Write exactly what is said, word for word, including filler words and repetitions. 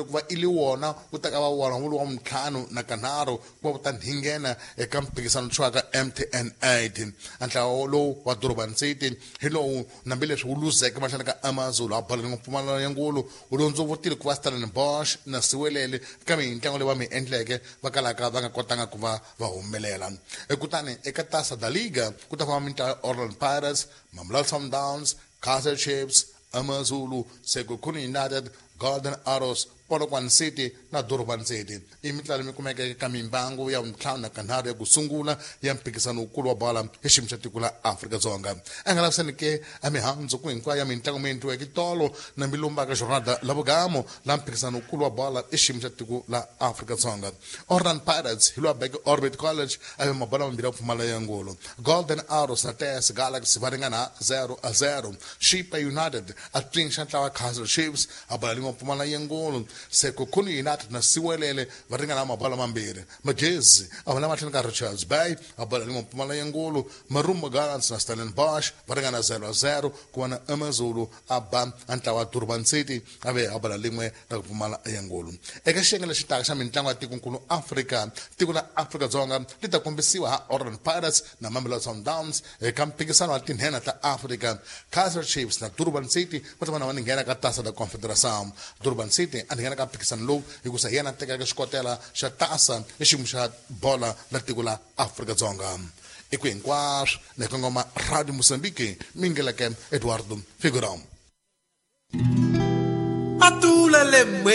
ta ku va ili wona u ta ka va wona wu wa mtlhanu na kanharhu ku va ta nhingena eka mphikizano wa ka M T N eight antlawa lowu wa Durban City hi lowu nambileswi wu luzeke mahlweni ka Amazulu a bola Mpumalanga Nyangulu wu londzo votile ku va Stellenbosch na Siwelele ka mitlangu leyi va mi endleke va kalaka va nga kotanga ku va va humelela ekutani eka tasa da liga ku ta famba mitlangu Orlando Pirates, Mamelodi Sundowns, Kaizer Chiefs, Amazulu, Sekhukhune United, Golden Arrows, Polokwane City na Durban City i mitlangu mi kumeka eka mimbangu ya ntlhanu na kanharhu ya ku sungula ya mphikizano wukulu wa bola hi xiyimo xa tiko la Afrika-Dzonga a nga lavisani ke a mihandzu ku hinkwayo ya mitlangu mi endliweke tolo na mi lumbaka jornada la vugamo la mphikizano wukulu wa bola hi xiyimo xa tiko la Afrika-Dzonga Orlando Pirates hi lowa beke Orbit College a ve mabola mambirhi ya Mpumalanga Nyangulu Golden Arrows na T S Galaxy va ringana zero a zero Shippa United a tlinxa ntlawa Kaizer Chiefs a bola lin'we Mpumalanga Nyangulu Sekhukhune United na Siwelele va ringana mabola mambirhi Magezi a vona mahlweni ka Richards Bay a bola lin'we Mpumalanga Nyangulu Marumba Gallants na Stellenbosch va ringana zero a zero ku va na Amazulu a ba ntlawa Durban City a ve a bola lin'we na ku Mpumalanga Nyangulu eka xiyenge lexi taka xa mitlangu ya tikonkulu Africa tiko la Afrika-Dzonga li ta kombisiwa ha Orlando Pirates na Mamelodi Sundowns eka mphikizano wa tinhena ta Africa Kaizer Chiefs na Durban City va ta va na va nghena ka tasa da Confederação Durban City a nghena ka mphikizano lowu hikusa hi yena tekaka xikotela xa tasa hi xiyimo xa bola la tiko la Afrika-Dzonga i ku hinkwaswo na eka ngoma Radio Mozambique mingeleke Eduardo Figurão.